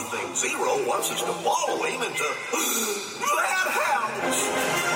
something. Zero wants us to follow him into that house.